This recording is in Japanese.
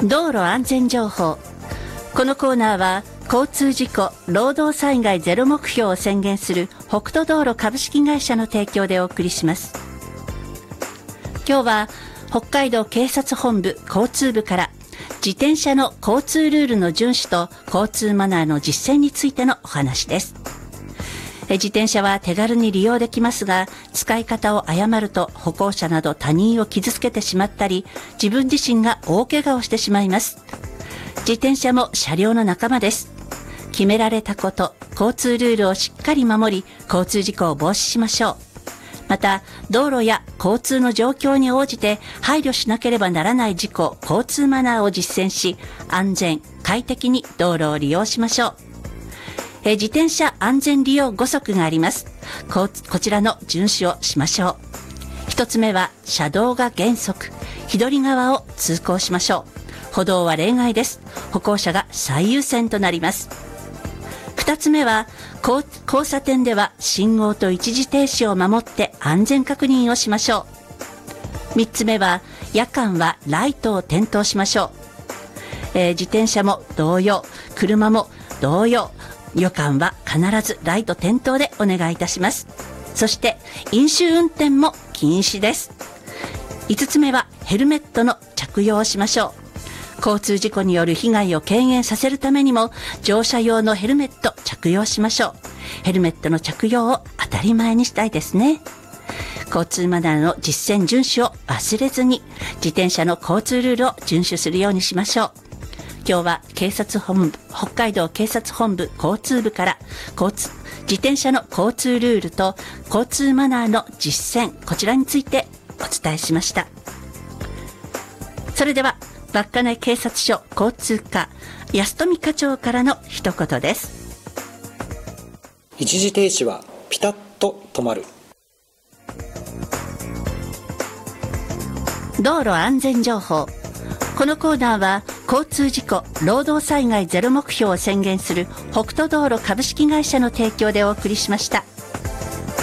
道路安全情報。このコーナーは交通事故・労働災害ゼロ目標を宣言する北斗道路株式会社の提供でお送りします。今日は北海道警察本部交通部から自転車の交通ルールの遵守と交通マナーの実践についてのお話です。自転車は手軽に利用できますが、使い方を誤ると歩行者など他人を傷つけてしまったり、自分自身が大怪我をしてしまいます。自転車も車両の仲間です。決められたこと、交通ルールをしっかり守り、交通事故を防止しましょう。また、道路や交通の状況に応じて配慮しなければならない事項、交通マナーを実践し、安全、快適に道路を利用しましょう。自転車安全利用5則があります。こちらの遵守をしましょう。一つ目は、車道が原則、左側を通行しましょう。歩道は例外です。歩行者が最優先となります。二つ目は、交差点では信号と一時停止を守って安全確認をしましょう。三つ目は、夜間はライトを点灯しましょう。自転車も同様、車も同様、夜間は必ずライト点灯でお願いいたします。そして飲酒運転も禁止です。5つ目はヘルメットの着用をしましょう。交通事故による被害を軽減させるためにも乗車用のヘルメット着用しましょう。ヘルメットの着用を当たり前にしたいですね。交通マナーの実践遵守を忘れずに自転車の交通ルールを遵守するようにしましょう。今日は北海道警察本部交通部から自転車の交通ルールと交通マナーの実践、こちらについてお伝えしました。それでは稚内警察署交通課安富課長からの一言です。 一時停止はピタッと止まる。 道路安全情報。このコーナーは交通事故・労働災害ゼロ目標を宣言する北斗道路株式会社の提供でお送りしました。